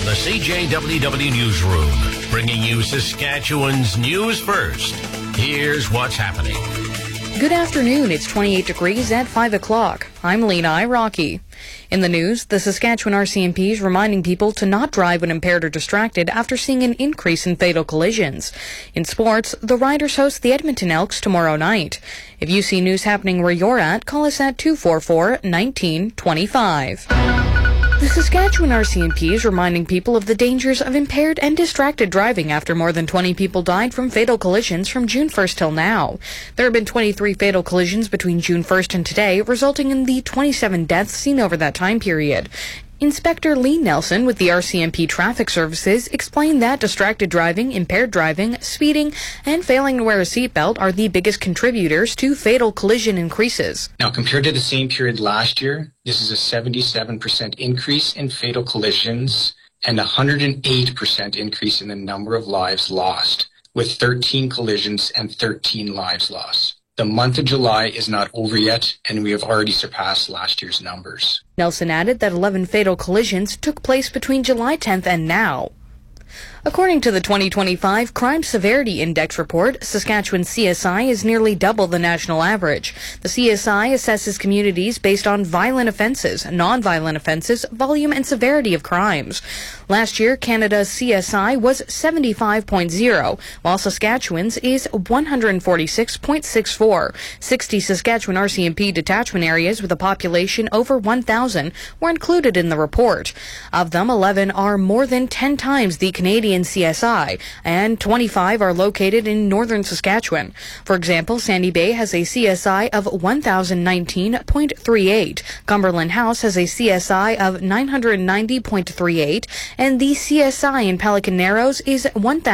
the CJWW Newsroom, bringing you Saskatchewan's news first. Here's what's happening. Good afternoon. It's 28 degrees at 5 o'clock. I'm Lena Rocky. In the news, the Saskatchewan RCMP is reminding people to not drive when impaired or distracted after seeing an increase in fatal collisions. In sports, the Riders host the Edmonton Elks tomorrow night. If you see news happening where you're at, call us at 244-1925. The Saskatchewan RCMP is reminding people of the dangers of impaired and distracted driving after more than 20 people died from fatal collisions from June 1st till now. There have been 23 fatal collisions between June 1st and today, resulting in the 27 deaths seen over that time period. Inspector Lee Nelson with the RCMP Traffic Services explained that distracted driving, impaired driving, speeding, and failing to wear a seatbelt are the biggest contributors to fatal collision increases. Now, compared to the same period last year, this is a 77% increase in fatal collisions and a 108% increase in the number of lives lost, with 13 collisions and 13 lives lost. The month of July is not over yet, and we have already surpassed last year's numbers. Nelson added that 11 fatal collisions took place between July 10th and now. According to the 2025 Crime Severity Index report, Saskatchewan's CSI is nearly double the national average. The CSI assesses communities based on violent offences, non-violent offences, volume and severity of crimes. Last year, Canada's CSI was 75.0, while Saskatchewan's is 146.64. 60 Saskatchewan RCMP detachment areas with a population over 1,000 were included in the report. Of them, 11 are more than 10 times the Canadian CSI, and 25 are located in northern Saskatchewan. For example, Sandy Bay has a CSI of 1,019.38, Cumberland House has a CSI of 990.38, and the CSI in Pelican Narrows is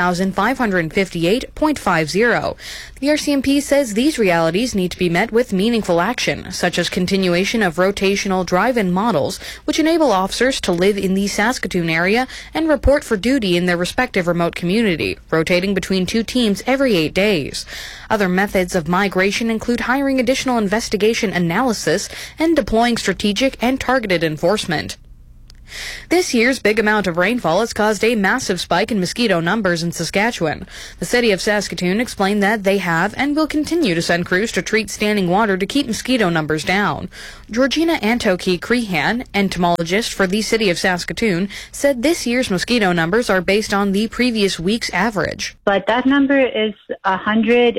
1,558.50. The RCMP says these realities need to be met with meaningful action, such as continuation of rotational drive-in models, which enable officers to live in the Saskatoon area and report for duty in their respective remote community, rotating between two teams every 8 days. Other methods of migration include hiring additional investigation analysis and deploying strategic and targeted enforcement. This year's big amount of rainfall has caused a massive spike in mosquito numbers in Saskatchewan. The city of Saskatoon explained that they have and will continue to send crews to treat standing water to keep mosquito numbers down. Georgina Antoki-Crehan, entomologist for the city of Saskatoon, said this year's mosquito numbers are based on the previous week's average. But that number is about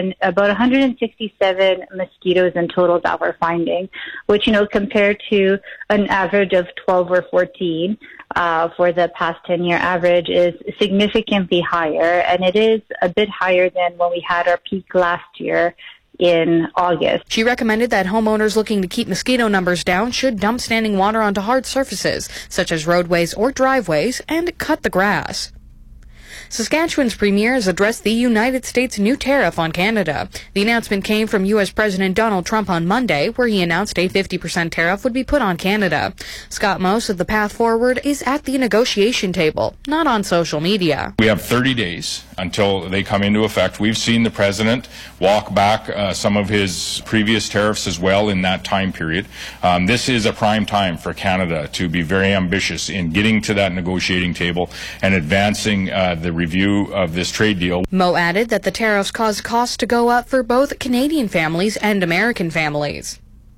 167 mosquitoes in total that we're finding, which, compared to an average of 12 or 14 for the past 10-year average is significantly higher, and it is a bit higher than when we had our peak last year in August. She recommended that homeowners looking to keep mosquito numbers down should dump standing water onto hard surfaces, such as roadways or driveways, and cut the grass. Saskatchewan's premier has addressed the United States' new tariff on Canada. The announcement came from U.S. President Donald Trump on Monday, where he announced a 50% tariff would be put on Canada. Scott Moe said the path forward is at the negotiation table, not on social media. We have 30 days until they come into effect. We've seen the president walk back some of his previous tariffs as well in that time period. This is a prime time for Canada to be very ambitious in getting to that negotiating table and advancing the review of this trade deal. Moe added that the tariffs caused costs to go up for both Canadian families and American families.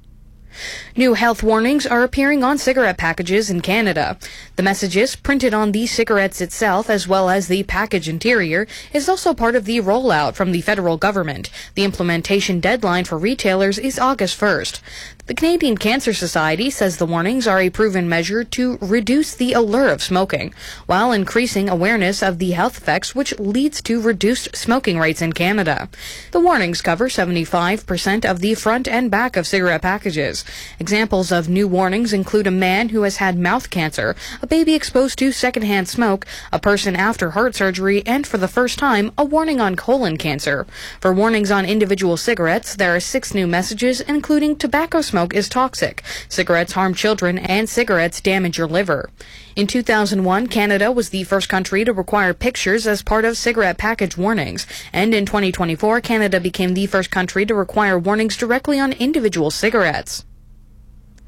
New health warnings are appearing on cigarette packages in Canada. The messages, printed on the cigarettes itself as well as the package interior, is also part of the rollout from the federal government. The implementation deadline for retailers is August 1st. The Canadian Cancer Society says the warnings are a proven measure to reduce the allure of smoking, while increasing awareness of the health effects, which leads to reduced smoking rates in Canada. The warnings cover 75% of the front and back of cigarette packages. Examples of new warnings include a man who has had mouth cancer, a baby exposed to secondhand smoke, a person after heart surgery, and for the first time, a warning on colon cancer. For warnings on individual cigarettes, there are 6 new messages, including tobacco smoke is toxic, cigarettes harm children, and cigarettes damage your liver. In 2001, Canada was the first country to require pictures as part of cigarette package warnings, and in 2024, Canada became the first country to require warnings directly on individual cigarettes.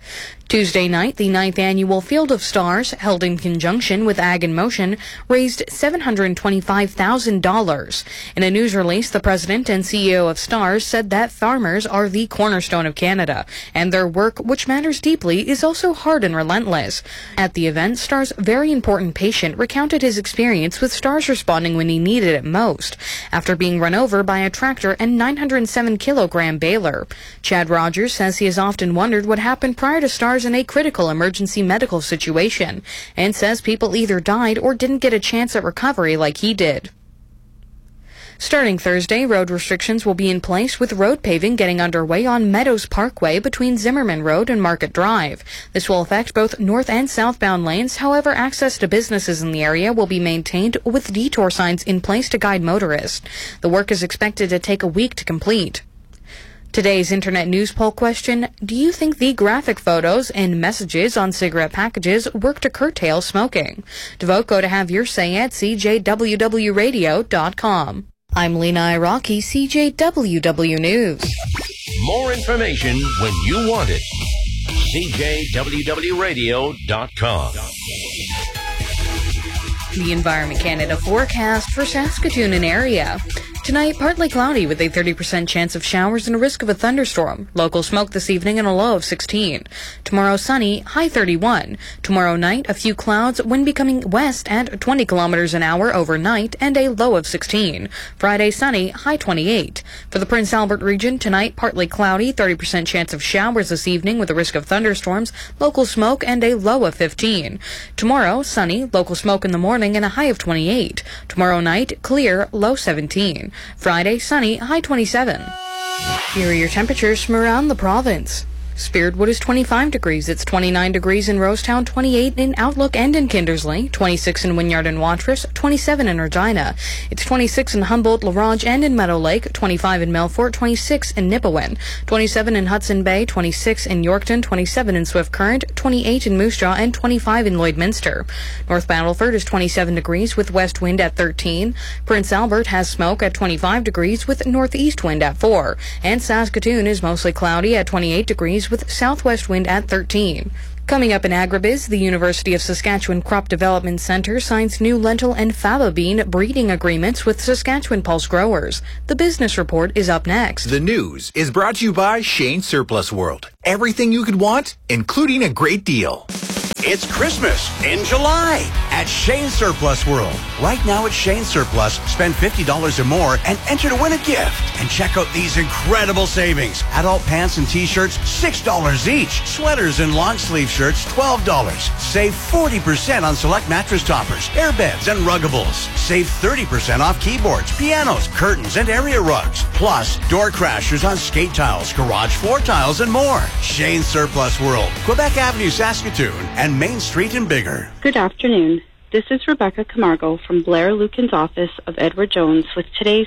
Tuesday night, the 9th annual Field of Stars, held in conjunction with Ag in Motion, raised $725,000. In a news release, the president and CEO of Stars said that farmers are the cornerstone of Canada, and their work, which matters deeply, is also hard and relentless. At the event, Stars' very important patient recounted his experience with Stars responding when he needed it most, after being run over by a tractor and 907-kilogram baler. Chad Rogers says he has often wondered what happened prior to Stars in a critical emergency medical situation, and says people either died or didn't get a chance at recovery like he did. Starting Thursday, road restrictions will be in place with road paving getting underway on Meadows Parkway between Zimmerman Road and Market Drive. This will affect both north and southbound lanes. However, access to businesses in the area will be maintained with detour signs in place to guide motorists. The work is expected to take a week to complete. Today's Internet News Poll question: do you think the graphic photos and messages on cigarette packages work to curtail smoking? To vote, go to Have Your Say at CJWWRadio.com. I'm Lena Iraqi, CJWW News. More information when you want it. CJWWRadio.com. The Environment Canada forecast for Saskatoon and area. Tonight, partly cloudy with a 30% chance of showers and a risk of a thunderstorm. Local smoke this evening and a low of 16. Tomorrow, sunny, high 31. Tomorrow night, a few clouds, wind becoming west at 20 kilometers an hour overnight and a low of 16. Friday, sunny, high 28. For the Prince Albert region, tonight, partly cloudy, 30% chance of showers this evening with a risk of thunderstorms, local smoke and a low of 15. Tomorrow, sunny, local smoke in the morning and a high of 28. Tomorrow night, clear, low 17. Friday, sunny, high 27. Here are your temperatures from around the province. Spiritwood is 25 degrees. It's 29 degrees in Rosetown, 28 in Outlook and in Kindersley, 26 in Wynyard and Watrous, 27 in Regina. It's 26 in Humboldt, La Ronge, and in Meadow Lake, 25 in Melfort, 26 in Nipawin, 27 in Hudson Bay, 26 in Yorkton, 27 in Swift Current, 28 in Moose Jaw, and 25 in Lloydminster. North Battleford is 27 degrees with west wind at 13. Prince Albert has smoke at 25 degrees with northeast wind at 4. And Saskatoon is mostly cloudy at 28 degrees with southwest wind at 13. Coming up in Agribiz, the University of Saskatchewan Crop Development Centre signs new lentil and faba bean breeding agreements with Saskatchewan pulse growers. The business report is up next. The news is brought to you by Shane Surplus World. Everything you could want, including a great deal. It's Christmas in July at Shane Surplus World. Right now at Shane Surplus, spend $50 or more and enter to win a gift. And check out these incredible savings. Adult pants and t-shirts, $6 each. Sweaters and long sleeve shirts, $12. Save 40% on select mattress toppers, air beds, and ruggables. Save 30% off keyboards, pianos, curtains, and area rugs. Plus, door crashers on skate tiles, garage floor tiles, and more. Shane Surplus World, Quebec Avenue, Saskatoon, and Main Street in Bigger. Good afternoon. This is Rebecca Camargo from Blair Lucan's office of Edward Jones with today's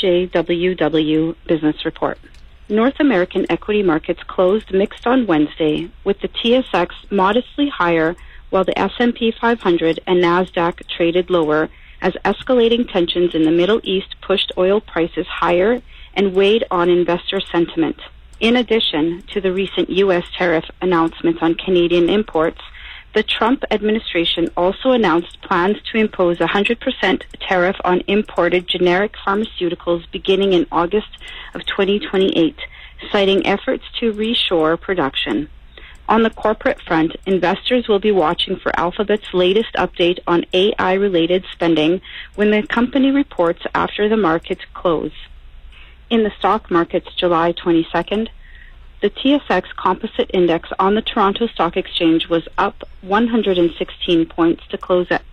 CJWW Business Report. North American equity markets closed mixed on Wednesday, with the TSX modestly higher while the S&P 500 and NASDAQ traded lower as escalating tensions in the Middle East pushed oil prices higher and weighed on investor sentiment. In addition to the recent U.S. tariff announcements on Canadian imports, the Trump administration also announced plans to impose a 100% tariff on imported generic pharmaceuticals beginning in August of 2028, citing efforts to reshore production. On the corporate front, investors will be watching for Alphabet's latest update on AI-related spending when the company reports after the markets close. In the stock markets July 22nd, the TSX Composite Index on the Toronto Stock Exchange was up 116 points to close at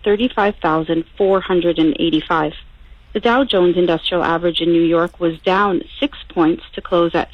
35,485. The Dow Jones Industrial Average in New York was down 6 points to close at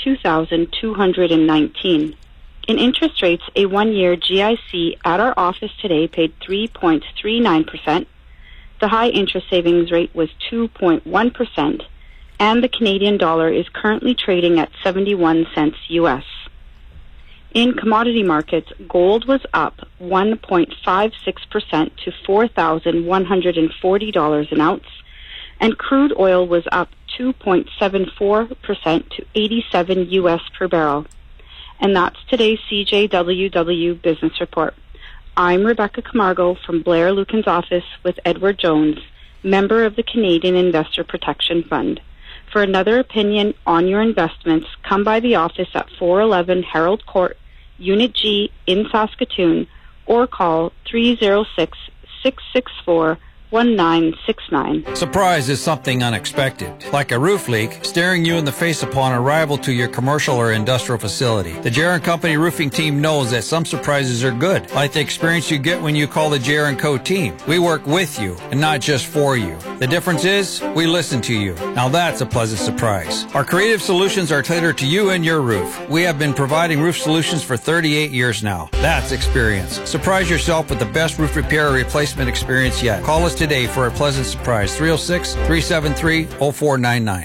52,219. In interest rates, a one-year GIC at our office today paid 3.39%. The high interest savings rate was 2.1%. And the Canadian dollar is currently trading at 71 cents U.S. In commodity markets, gold was up 1.56% to $4,140 an ounce, and crude oil was up 2.74% to 87 U.S. per barrel. And that's today's CJWW Business Report. I'm Rebecca Camargo from Blair Lucan's office with Edward Jones, member of the Canadian Investor Protection Fund. For another opinion on your investments, come by the office at 411 Harold Court, Unit G in Saskatoon, or call 306-664-1969. Surprise is something unexpected, like a roof leak staring you in the face upon arrival to your commercial or industrial facility. The Jaron Company roofing team knows that some surprises are good, like the experience you get when you call the Jaron Co. team. We work with you and not just for you. The difference is we listen to you. Now that's a pleasant surprise. Our creative solutions are tailored to you and your roof. We have been providing roof solutions for 38 years now. That's experience. Surprise yourself with the best roof repair or replacement experience yet. Call us today for a pleasant surprise. 306-373-0499.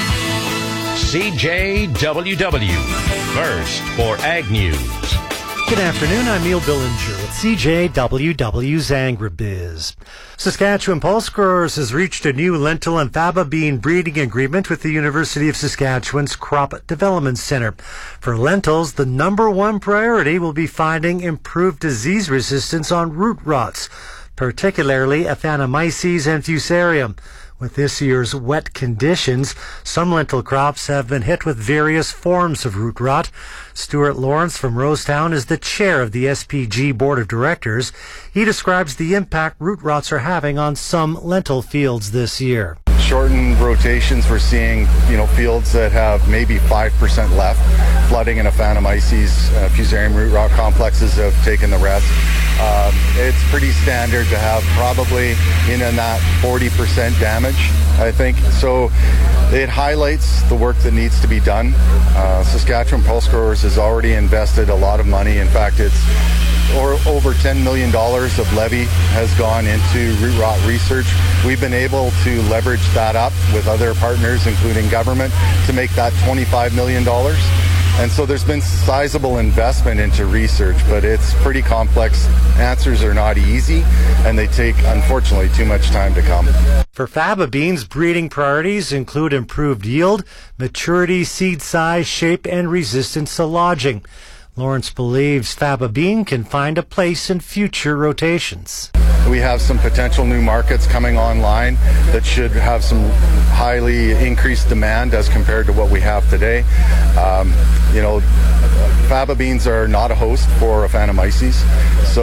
CJWW, first for Ag News. Good afternoon, I'm Neil Billinger with CJWW's Agribiz. Saskatchewan Pulse Growers has reached a new lentil and faba bean breeding agreement with the University of Saskatchewan's Crop Development Centre. For lentils, the number one priority will be finding improved disease resistance on root rots, particularly Aphanomyces and Fusarium. With this year's wet conditions, some lentil crops have been hit with various forms of root rot. Stuart Lawrence from Rosetown is the chair of the SPG Board of Directors. He describes the impact root rots are having on some lentil fields this year. Shortened rotations, we're seeing, fields that have maybe 5% left. Flooding and Aphanomyces, Fusarium root rot complexes have taken the rest. It's pretty standard to have probably in that 40% damage, I think. So it highlights the work that needs to be done. Saskatchewan Pulse Growers has already invested a lot of money. In fact, it's over $10 million of levy has gone into root rot research. We've been able to leverage that up with other partners, including government, to make that $25 million. And so there's been sizable investment into research, but it's pretty complex. Answers are not easy, and they take, unfortunately, too much time to come. For faba beans, breeding priorities include improved yield, maturity, seed size, shape, and resistance to lodging. Lawrence believes faba bean can find a place in future rotations. We have some potential new markets coming online that should have some highly increased demand as compared to what we have today. Faba beans are not a host for Aphanomyces, so